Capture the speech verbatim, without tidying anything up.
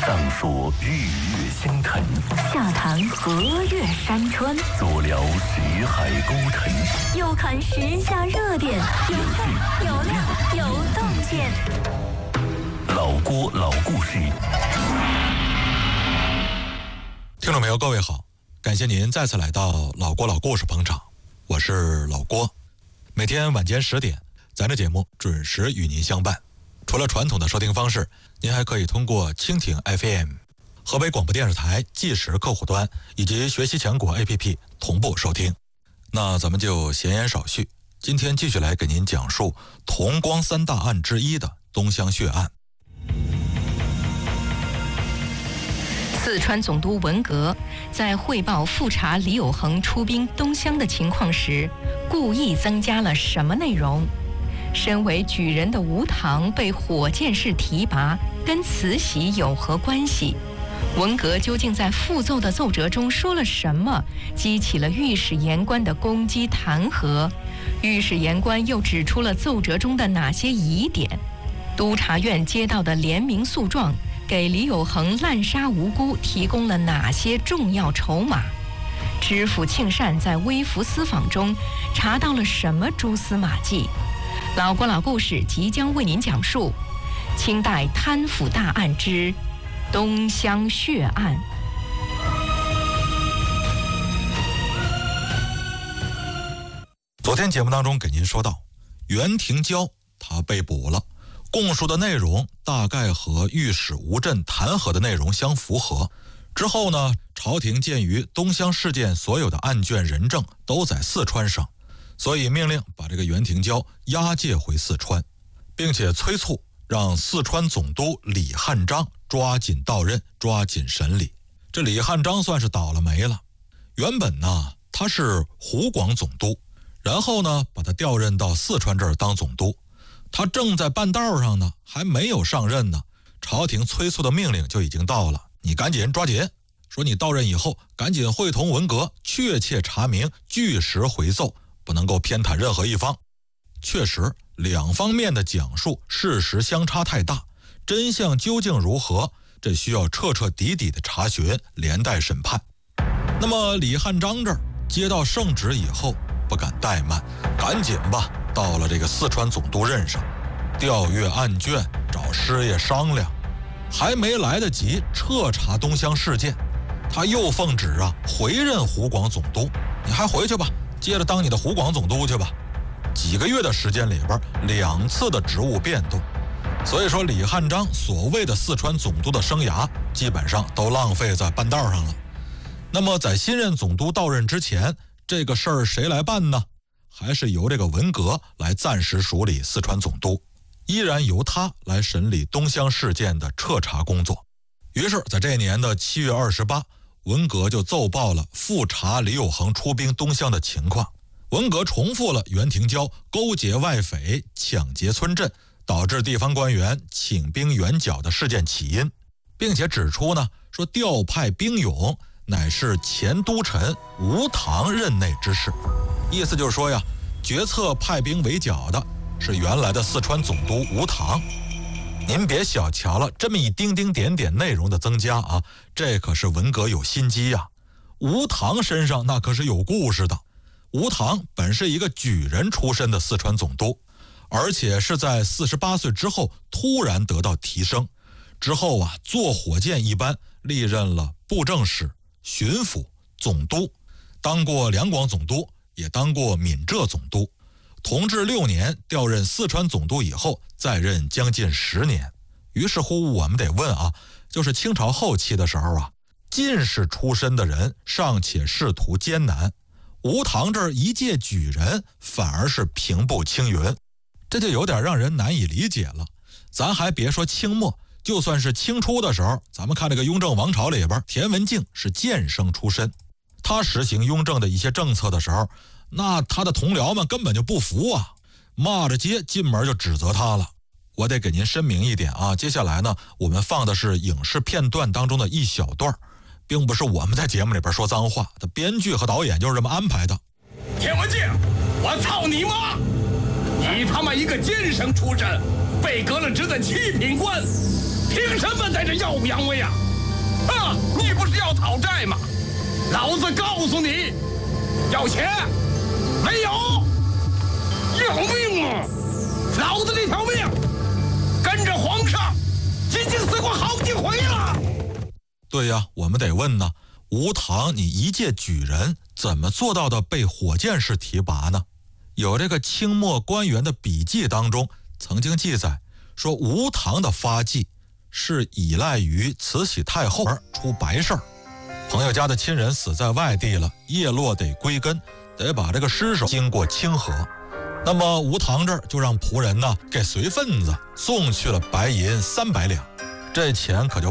上说日月星辰， 下谈河岳山川， 左聊识海沟沉， 右看时下热点，有趣有料有洞见。 老郭老故事。 听众朋友，各位好，感谢您再次来到老郭老故事捧场，我是老郭。每天晚间十点，咱这节目准时与您相伴。除了传统的收听方式，您还可以通过蜻蜓 F M、河北广播电视台即时客户端以及学习强国 A P P 同步收听。那咱们就闲言少叙，今天继续来给您讲述同光三大案之一的东乡血案。 四川总督文革在汇报复查李有恒出兵东乡的情况时，故意增加了什么内容？身为举人的吴棠被火箭式提拔，跟慈禧有何关系？文革究竟在复奏的奏折中说了什么，激起了御史言官的攻击弹劾？御史言官又指出了奏折中的哪些疑点？督察院接到的联名诉状给李有恒滥杀无辜提供了哪些重要筹码？知府庆善在微服私访中查到了什么蛛丝马迹？老郭老故事即将为您讲述清代贪腐大案之东乡血案。 昨天节目当中给您说到，袁廷蛟他被捕了，供述的内容大概和御史吴震弹劾的内容相符合。之后呢，朝廷鉴于东乡事件所有的案卷人证都在四川省，所以命令把这个袁廷蛟押解回四川，并且催促让四川总督李汉章抓紧到任，抓紧审理。这李汉章算是倒了霉了。原本呢，他是湖广总督，然后呢，把他调任到四川这儿当总督。他正在半道上呢，还没有上任呢，朝廷催促的命令就已经到了，你赶紧抓紧，说你到任以后赶紧会同文革，确切查明，据实回奏，不能够偏袒任何一方。确实两方面的讲述事实相差太大，真相究竟如何，这需要彻彻底底的查询，连带审判。那么李汉章这儿接到圣旨以后，不敢怠慢，赶紧吧到了这个四川总督任上，调阅案卷，找师爷商量。还没来得及彻查东乡事件，他又奉旨啊回任湖广总督，你还回去吧，接着当你的湖广总督去吧。几个月的时间里边，两次的职务变动，所以说李汉章所谓的四川总督的生涯基本上都浪费在半道上了。那么在新任总督到任之前，这个事儿谁来办呢？还是由这个文革来暂时署理四川总督，依然由他来审理东乡事件的彻查工作。于是在这年的七月二十八，文革就奏报了复查李有恒出兵东乡的情况。文革重复了袁廷蛟勾结外匪抢劫村镇，导致地方官员请兵援剿的事件起因，并且指出呢，说调派兵勇乃是前都臣吴棠任内之事。意思就是说呀，决策派兵围剿的是原来的四川总督吴棠。您别小瞧了这么一丁丁点点内容的增加啊，这可是文革有心机呀。吴棠身上那可是有故事的。吴棠本是一个举人出身的四川总督，而且是在四十八岁之后突然得到提升，之后啊坐火箭一般历任了布政使、巡抚、总督，当过两广总督，也当过闽浙总督。同治六年调任四川总督以后，再任将近十年。于是乎我们得问啊，就是清朝后期的时候啊，进士出身的人尚且仕途艰难，吴棠这儿一介举人反而是平步青云，这就有点让人难以理解了。咱还别说清末，就算是清初的时候，咱们看这个雍正王朝里边，田文镜是监生出身，他实行雍正的一些政策的时候，那他的同僚们根本就不服啊，骂着街进门就指责他了。我得给您申明一点啊，接下来呢，我们放的是影视片段当中的一小段，并不是我们在节目里边说脏话，的编剧和导演就是这么安排的。 田文镜，我操你妈！你他妈一个监生出身，被革了职的七品官， 凭什么在这耀武扬威啊？啊，你不是要讨债吗？老子告诉你，要钱没有，要命啊！老子这条命跟着皇上已经死过好几回了。 对呀，我们得问呢，吴唐你一介举人，怎么做到的被火箭式提拔呢？有这个清末官员的笔记当中曾经记载说，吴唐的发迹是依赖于慈禧太后而出白事儿，朋友家的亲人死在外地了，叶落得归根，得把这个尸首经过清河。那么吴唐这儿就让仆人呢给随份子送去了白银三百两，这钱可就